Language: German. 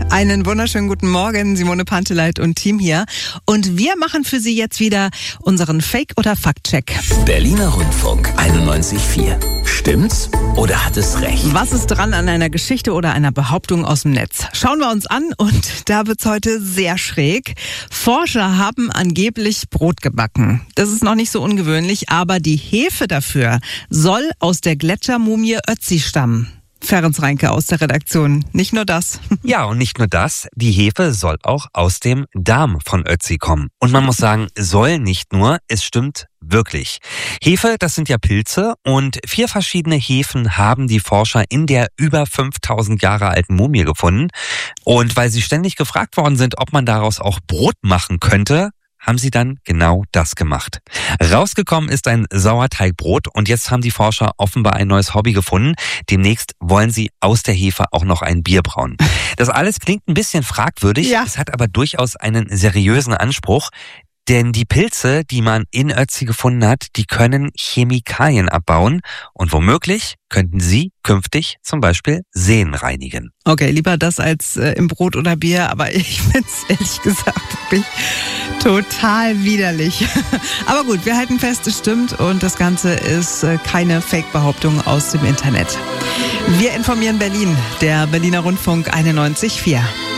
Einen wunderschönen guten Morgen, Simone Panteleit und Team hier. Und wir machen für Sie jetzt wieder unseren Fake- oder Fakt-Check. Berliner Rundfunk 91.4. Stimmt's oder hat es recht? Was ist dran an einer Geschichte oder einer Behauptung aus dem Netz? Schauen wir uns an und da wird's heute sehr schräg. Forscher haben angeblich Brot gebacken. Das ist noch nicht so ungewöhnlich, aber die Hefe dafür soll aus der Gletschermumie Ötzi stammen. Ferenc Reinke aus der Redaktion. Nicht nur das. Ja, und nicht nur das. Die Hefe soll auch aus dem Darm von Ötzi kommen. Und man muss sagen, soll nicht nur, es stimmt wirklich. Hefe, das sind ja Pilze und 4 verschiedene Hefen haben die Forscher in der über 5000 Jahre alten Mumie gefunden. Und weil sie ständig gefragt worden sind, ob man daraus auch Brot machen könnte, haben sie dann genau das gemacht. Rausgekommen ist ein Sauerteigbrot und jetzt haben die Forscher offenbar ein neues Hobby gefunden. Demnächst wollen sie aus der Hefe auch noch ein Bier brauen. Das alles klingt ein bisschen fragwürdig, Ja. Es hat aber durchaus einen seriösen Anspruch. Denn die Pilze, die man in Ötzi gefunden hat, die können Chemikalien abbauen und womöglich könnten sie künftig zum Beispiel Seen reinigen. Okay, lieber das als im Brot oder Bier, aber ich find's ehrlich gesagt wirklich total widerlich. Aber gut, wir halten fest, es stimmt und das Ganze ist keine Fake-Behauptung aus dem Internet. Wir informieren Berlin, der Berliner Rundfunk 91.4.